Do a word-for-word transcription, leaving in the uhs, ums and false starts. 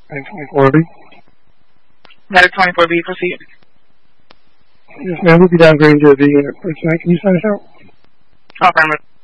Matter twenty-four B. Matter twenty-four B, proceed. Yes, ma'am. We'll be downgrading to a vegan. Can you sign us out? Affirmative.